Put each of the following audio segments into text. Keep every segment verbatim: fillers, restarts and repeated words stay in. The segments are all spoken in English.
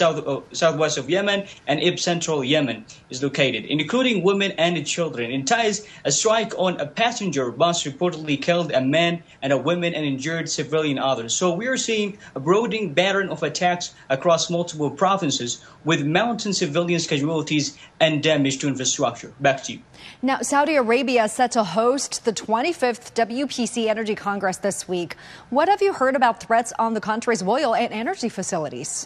south, uh, southwest of Yemen, and Ib central Yemen is located, including women and children. In Taiz, a strike on a passenger bus reportedly killed a man and a woman and injured civilian others. So we are seeing a broadening pattern of attacks across multiple provinces with mounting civilians' casualties and damage to infrastructure. Back to you. Now, Saudi Arabia is set to host the twenty-fifth W P C Energy Congress this week. What have you heard about threats on the country's oil and energy facilities?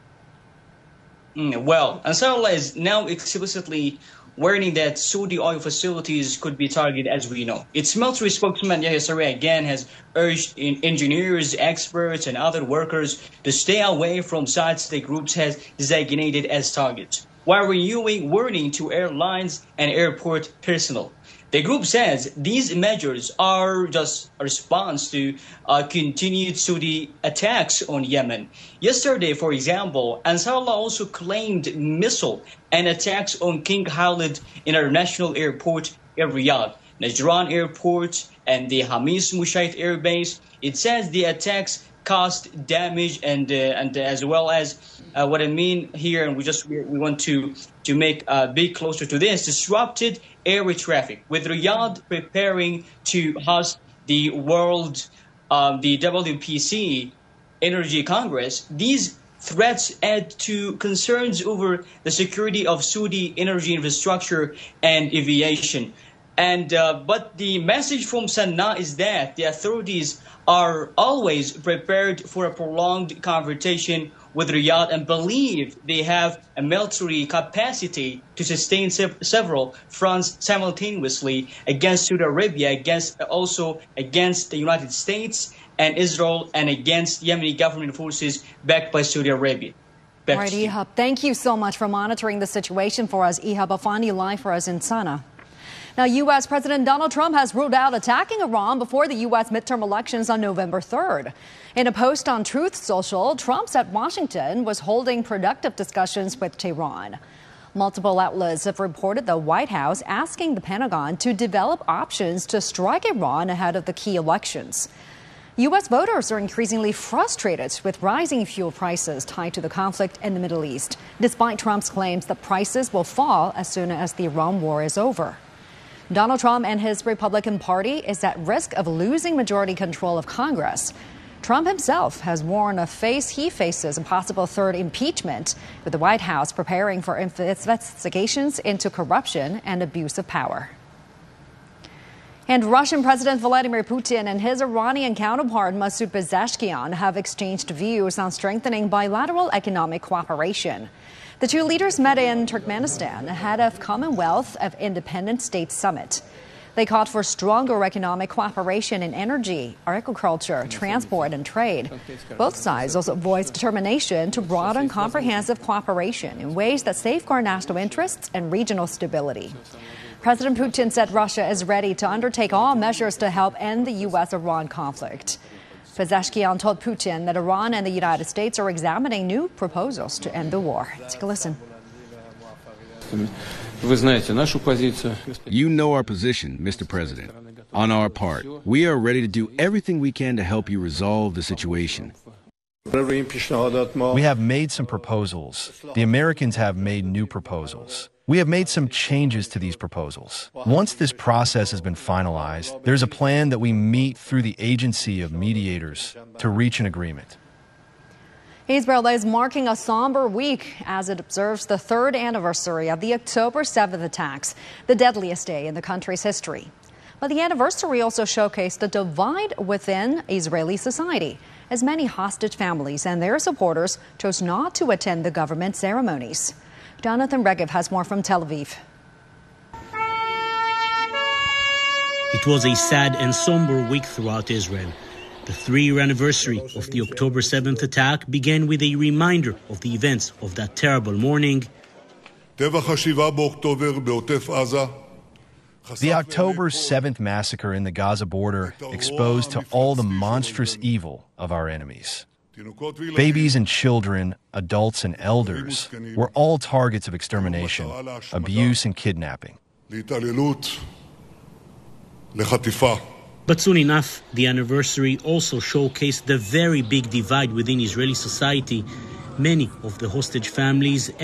Mm, well, Ansarullah is now explicitly warning that Saudi oil facilities could be targeted, as we know. Its military spokesman, Yahya Saree, again has urged engineers, experts, and other workers to stay away from sites the groups has designated as targets, while renewing warning to airlines and airport personnel. The group says these measures are just a response to uh, continued Saudi attacks on Yemen. Yesterday, for example, Ansarullah also claimed missile and attacks on King Khalid International Airport in Riyadh, Najran Airport, and the Hamis Mushait Air Base. It says the attacks caused damage and uh, and as well as uh, what I mean here, and we just we, we want to to make a uh, bit closer to this, disrupted air traffic, with Riyadh preparing to host the World, uh, the W P C Energy Congress. These threats add to concerns over the security of Saudi energy infrastructure and aviation. And uh, but the message from Sana'a is that the authorities are always prepared for a prolonged confrontation with Riyadh and believe they have a military capacity to sustain se- several fronts simultaneously against Saudi Arabia, against also against the United States and Israel, and against Yemeni government forces backed by Saudi Arabia. Back All right, Ihab, thank you so much for monitoring the situation for us. Ihab Afandi live for us in Sana'a. Now, U S. President Donald Trump has ruled out attacking Iran before the U S midterm elections on November third. In a post on Truth Social, Trump said Washington was holding productive discussions with Tehran. Multiple outlets have reported the White House asking the Pentagon to develop options to strike Iran ahead of the key elections. U S voters are increasingly frustrated with rising fuel prices tied to the conflict in the Middle East, despite Trump's claims that prices will fall as soon as the Iran war is over. Donald Trump and his Republican Party is at risk of losing majority control of Congress. Trump himself has warned of face he faces a possible third impeachment, with the White House preparing for investigations into corruption and abuse of power. And Russian President Vladimir Putin and his Iranian counterpart Masoud Pezeshkian have exchanged views on strengthening bilateral economic cooperation. The two leaders met in Turkmenistan ahead of Commonwealth of Independent States Summit. They called for stronger economic cooperation in energy, agriculture, transport, and trade. Both sides also voiced determination to broaden comprehensive cooperation in ways that safeguard national interests and regional stability. President Putin said Russia is ready to undertake all measures to help end the U S Iran conflict. Pezeshkian told Putin that Iran and the United States are examining new proposals to end the war. Take a listen. You know our position, Mister President. On our part, we are ready to do everything we can to help you resolve the situation. We have made some proposals. The Americans have made new proposals. We have made some changes to these proposals. Once this process has been finalized, there's a plan that we meet through the agency of mediators to reach an agreement. Israel is marking a somber week as it observes the third anniversary of the October seventh attacks, the deadliest day in the country's history. But the anniversary also showcased a divide within Israeli society, as many hostage families and their supporters chose not to attend the government ceremonies. Jonathan Regev has more from Tel Aviv. It was a sad and somber week throughout Israel. The three-year anniversary of the October seventh attack began with a reminder of the events of that terrible morning. The October seventh massacre in the Gaza border exposed to all the monstrous evil of our enemies. Babies and children, adults and elders were all targets of extermination, abuse and kidnapping. But soon enough, the anniversary also showcased the very big divide within Israeli society many of the hostage families